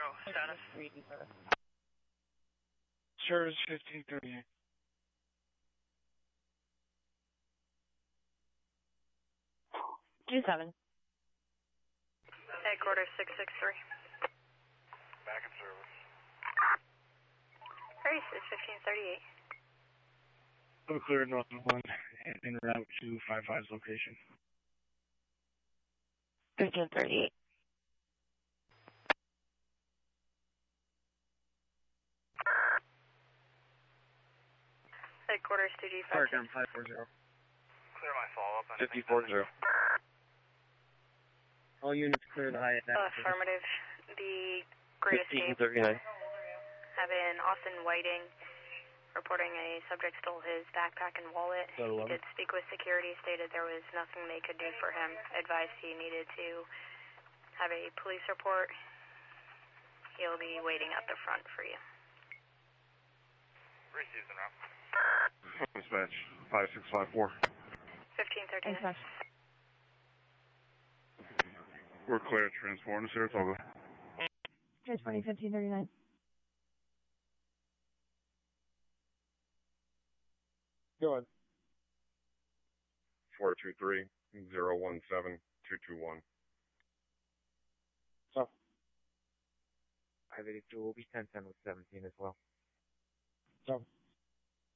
status. Sure, it's 1538. G7. Headquarters 663. Back in service. Race is 1538. I'm clear north of 1 en route to 55's location. 1538. Headquarters 2G5. Parkdown 540. Clear my follow-up. 5040. All units clear the high attack. Affirmative. The Great Escape 1539. have been Austin Whiting reporting a subject stole his backpack and wallet. He did speak with security, stated there was nothing they could do for him, advised he needed to have a police report. He'll be waiting at the front for you. Received en route. Dispatch 5654. 1539. We're clear to transport to Saratoga. Transporting 1539. Go ahead. 423-017-221. So. 582 will be 1010 with 17 as well. So.